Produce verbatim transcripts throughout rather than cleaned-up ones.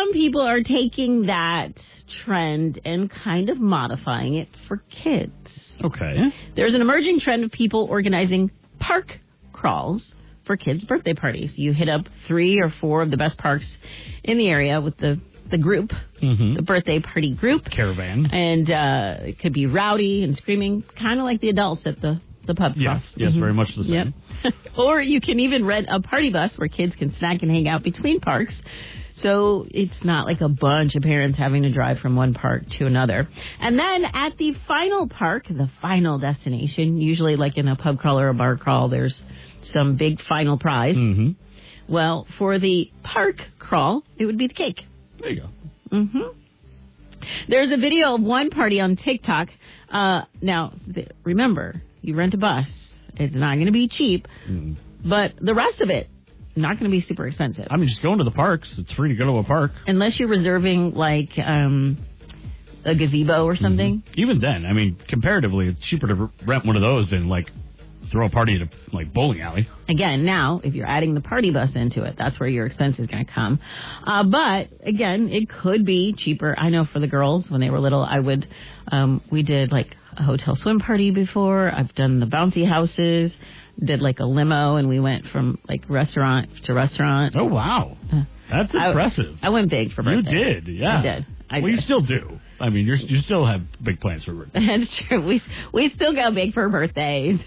some people are taking that trend and kind of modifying it for kids. Okay. There's an emerging trend of people organizing park crawls for kids' birthday parties. You hit up three or four of the best parks in the area with the, the group, mm-hmm. the birthday party group. Caravan. And uh, it could be rowdy and screaming, kind of like the adults at the, the pub Yes, cross. yes, mm-hmm. very much the same. Yep. Or you can even rent a party bus where kids can snack and hang out between parks. So it's not like a bunch of parents having to drive from one park to another. And then at the final park, the final destination, usually like in a pub crawl or a bar crawl, there's some big final prize. Mm-hmm. Well, for the park crawl, it would be the cake. There you go. Mm-hmm. There's a video of one party on TikTok. Uh, now, th- remember, you rent a bus. It's not going to be cheap, mm. but the rest of it, not going to be super expensive. I mean, just going to the parks. It's free to go to a park. Unless you're reserving, like, um, a gazebo or something. Mm-hmm. Even then, I mean, comparatively, it's cheaper to rent one of those than, like, throw a party at a, like, bowling alley. Again, now, if you're adding the party bus into it, that's where your expense is going to come. Uh, but, again, it could be cheaper. I know for the girls, when they were little, I would, um, we did, like, a hotel swim party before. I've done the bouncy houses. Did like a limo, and we went from like restaurant to restaurant. Oh, wow. That's impressive. I, I went big for birthday. You did, yeah. I did. I well, did. you still do. I mean, you're, you still have big plans for birthday. That's true. We we still go big for birthdays.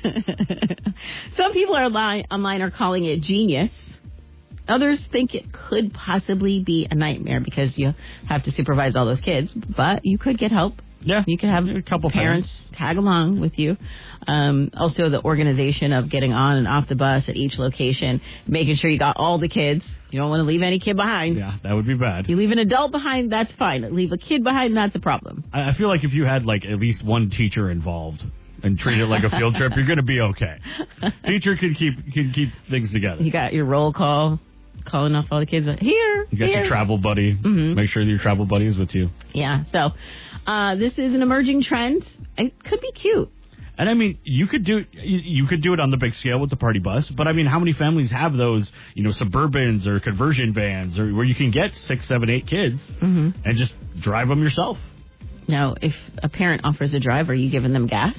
Some people are li- online are calling it genius. Others think it could possibly be a nightmare because you have to supervise all those kids, but you could get help. Yeah, you could have a couple parents friends. tag along with you. Um, also, the organization of getting on and off the bus at each location, making sure you got all the kids. You don't want to leave any kid behind. Yeah, that would be bad. You leave an adult behind, that's fine. Leave a kid behind, that's a problem. I, I feel like if you had like at least one teacher involved and treat it like a field trip, you're going to be okay. Teacher can keep can keep things together. You got your roll call. Calling off all the kids. Here, You got here. your travel buddy. Mm-hmm. Make sure that your travel buddy is with you. Yeah, so uh, this is an emerging trend. It could be cute. And I mean, you could do you could do it on the big scale with the party bus, but I mean, how many families have those, you know, Suburbans or conversion vans, or where you can get six, seven, eight kids mm-hmm. and just drive them yourself? Now, if a parent offers a drive, are you giving them gas?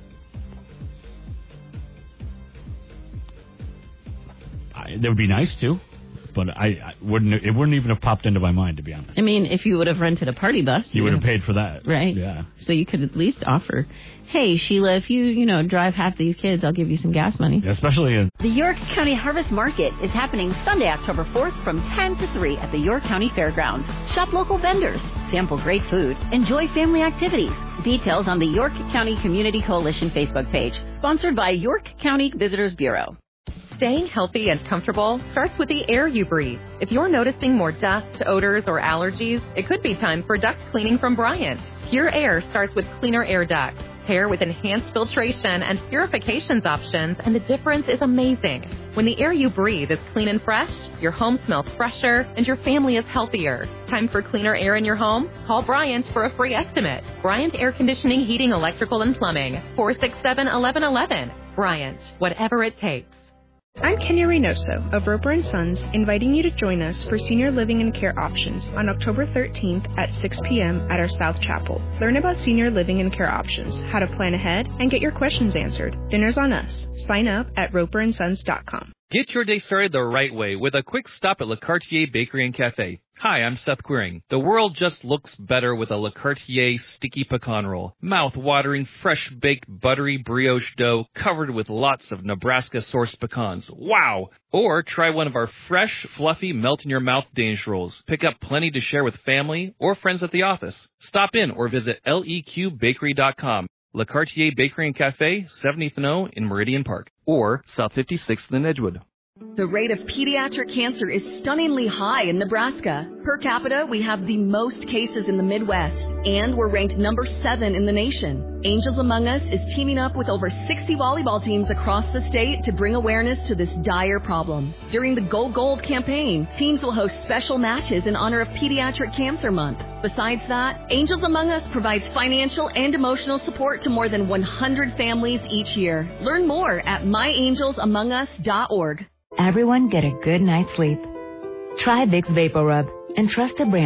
I, that would be nice too. But I, I wouldn't. It wouldn't even have popped into my mind, to be honest. I mean, if you would have rented a party bus, you, you would have paid for that, right? Yeah. So you could at least offer, "Hey, Sheila, if you you know drive half these kids, I'll give you some gas money." Yeah, especially in the York County Harvest Market is happening Sunday, October fourth, from ten to three at the York County Fairgrounds. Shop local vendors, sample great food, enjoy family activities. Details on the York County Community Coalition Facebook page, sponsored by York County Visitors Bureau. Staying healthy and comfortable starts with the air you breathe. If you're noticing more dust, odors, or allergies, it could be time for duct cleaning from Bryant. Pure Air starts with cleaner air ducts. Pair with enhanced filtration and purifications options, and the difference is amazing. When the air you breathe is clean and fresh, your home smells fresher, and your family is healthier. Time for cleaner air in your home? Call Bryant for a free estimate. Bryant Air Conditioning, Heating, Electrical, and Plumbing. four six seven, one one one one. Bryant, whatever it takes. I'm Kenya Reynoso of Roper and Sons, inviting you to join us for Senior Living and Care Options on October thirteenth at six p.m. at our South Chapel. Learn about senior living and care options, how to plan ahead, and get your questions answered. Dinner's on us. Sign up at roper and sons dot com. Get your day started the right way with a quick stop at Le Cartier Bakery and Cafe. Hi, I'm Seth Quiring. The world just looks better with a Le Cartier sticky pecan roll. Mouth-watering, fresh-baked, buttery brioche dough covered with lots of Nebraska-sourced pecans. Wow! Or try one of our fresh, fluffy, melt-in-your-mouth Danish rolls. Pick up plenty to share with family or friends at the office. Stop in or visit L E Q bakery dot com. Le Cartier Bakery and Cafe, seventieth and O in Meridian Park, or South fifty-sixth in Edgewood. The rate of pediatric cancer is stunningly high in Nebraska. Per capita, we have the most cases in the Midwest, and we're ranked number seven in the nation. Angels Among Us is teaming up with over sixty volleyball teams across the state to bring awareness to this dire problem. During the Go Gold campaign, teams will host special matches in honor of Pediatric Cancer Month. Besides that, Angels Among Us provides financial and emotional support to more than one hundred families each year. Learn more at my angels among us dot org. Everyone get a good night's sleep. Try Vicks Vapor Rub and trust the brand.